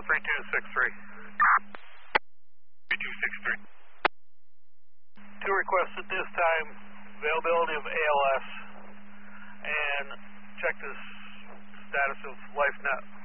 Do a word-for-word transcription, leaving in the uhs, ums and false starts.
three two six three. three two six three. Two requests at this time, availability of A L S, and check the status of LifeNet.